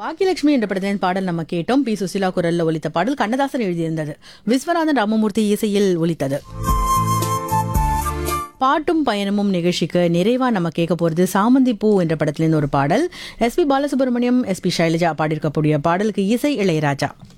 பாக்கியலட்சுமி என்ற படத்தின் பாடல் நம்ம கேட்டோம். பி சுசிலா குரல்ல ஒலித்த பாடல் கண்ணதாசன் எழுதியிருந்தது. விஸ்வநாதன் ராமமூர்த்தி இசையில் ஒலித்தது. பாட்டும் பயணமும் நிகழ்ச்சிக்கு நிறைவா நம்ம கேட்க போறது சாமந்தி பூ என்ற படத்திலிருந்து ஒரு பாடல். எஸ்பி பாலசுப்ரமணியம், எஸ்பி சைலஜா பாடியிருக்கக்கூடிய பாடலுக்கு இசை இளையராஜா.